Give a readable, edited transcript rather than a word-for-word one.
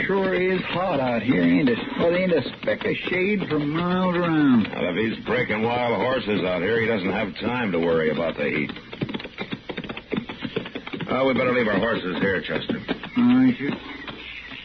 sure is hot out here, ain't it? Well, there ain't a speck of shade for miles around. Well, if he's breaking wild horses out here, he doesn't have time to worry about the heat. We better leave our horses here, Chester. All right, sure.